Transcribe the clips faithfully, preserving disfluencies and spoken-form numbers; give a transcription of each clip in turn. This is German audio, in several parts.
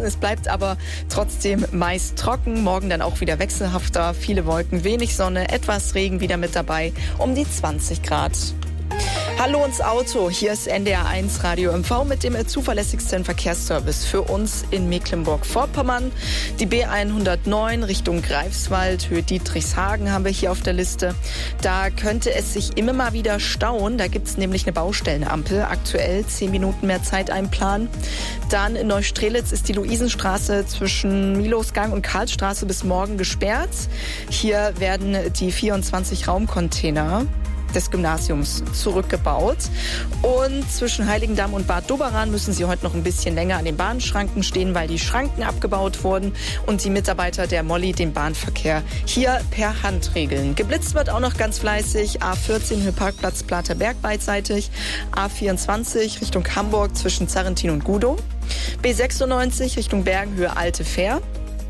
lassen. Es bleibt aber trotzdem meist trocken. Morgen dann auch wieder wechselhafter. Viele Wolken, wenig Sonne, etwas Regen wieder mit dabei. Um die zwanzig Grad. Hallo ins Auto, hier ist N D R eins Radio M V mit dem zuverlässigsten Verkehrsservice für uns in Mecklenburg-Vorpommern. Die B hundertneun Richtung Greifswald, Höhe Dietrichshagen haben wir hier auf der Liste. Da könnte es sich immer mal wieder stauen, da gibt es nämlich eine Baustellenampel. Aktuell zehn Minuten mehr Zeit einplanen. Dann in Neustrelitz ist die Luisenstraße zwischen Milosgang und Karlstraße bis morgen gesperrt. Hier werden die vierundzwanzig Raumcontainer des Gymnasiums zurückgebaut. Und zwischen Heiligendamm und Bad Doberan müssen Sie heute noch ein bisschen länger an den Bahnschranken stehen, weil die Schranken abgebaut wurden und die Mitarbeiter der Molly den Bahnverkehr hier per Hand regeln. Geblitzt wird auch noch ganz fleißig. A vierzehn Höhe Parkplatz Platerberg beidseitig. A vierundzwanzig Richtung Hamburg zwischen Zarrentin und Gudow. B sechsundneunzig Richtung Bergen Höhe Alte Fähr.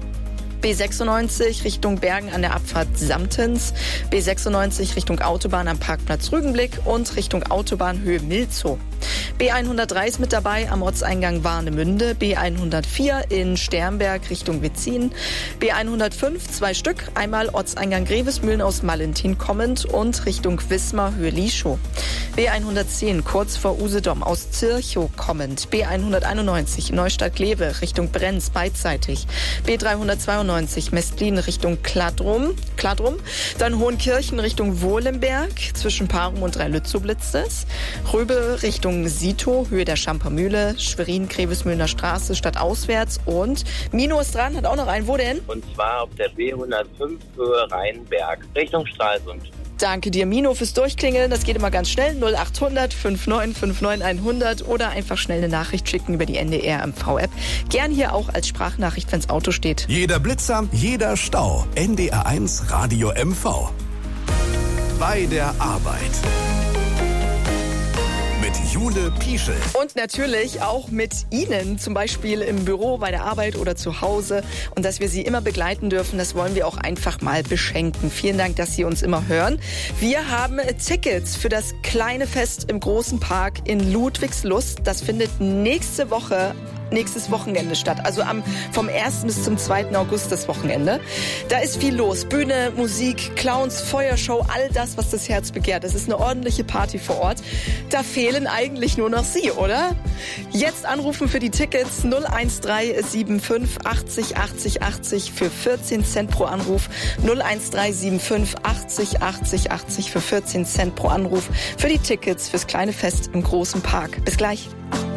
B sechsundneunzig Richtung Bergen an der Abfahrt Samtens, B sechsundneunzig Richtung Autobahn am Parkplatz Rügenblick und Richtung Autobahn Höhe Milzow. B hundertdrei ist mit dabei am Ortseingang Warnemünde, B hundertvier in Sternberg Richtung Wetzin, B hundertfünf zwei Stück, einmal Ortseingang Grevesmühlen aus Malentin kommend und Richtung Wismar Höhe Lischow. B hundertzehn kurz vor Usedom aus Zirchow kommend, B hunderteinundneunzig Neustadt-Glewe Richtung Brenz beidseitig, B dreihundertzweiundneunzig Mestlin Richtung Kladrum, Kladrum, dann Hohenkirchen Richtung Wohlenberg zwischen Parum und Dreilützow blitzt es, Röbe Richtung Sito, Höhe der Schampermühle, Schwerin, Grevesmühlener Straße, stadtauswärts und Mino ist dran, hat auch noch einen, wo denn? Und zwar auf der B hundertfünf Höhe Rheinberg, Richtung Stralsund. Danke dir, Mino, fürs Durchklingeln. Das geht immer ganz schnell. null achthundert neunundfünfzig neunundfünfzig hundert oder einfach schnell eine Nachricht schicken über die N D R M V-App. Gern hier auch als Sprachnachricht, wenn's Auto steht. Jeder Blitzer, jeder Stau. N D R eins Radio M V. Bei der Arbeit. Mit Jule Pieschel. Und natürlich auch mit Ihnen, zum Beispiel im Büro, bei der Arbeit oder zu Hause. Und dass wir Sie immer begleiten dürfen, das wollen wir auch einfach mal beschenken. Vielen Dank, dass Sie uns immer hören. Wir haben Tickets für das kleine Fest im Großen Park in Ludwigslust. Das findet nächste Woche nächstes Wochenende statt. Also am, vom ersten bis zum zweiten August das Wochenende. Da ist viel los. Bühne, Musik, Clowns, Feuershow, all das, was das Herz begehrt. Es ist eine ordentliche Party vor Ort. Da fehlen eigentlich nur noch Sie, oder? Jetzt anrufen für die Tickets null eins drei sieben fünf achtzig achtzig achtzig für vierzehn Cent pro Anruf. null eins drei sieben fünf achtzig achtzig achtzig für vierzehn Cent pro Anruf für die Tickets fürs kleine Fest im Großen Park. Bis gleich.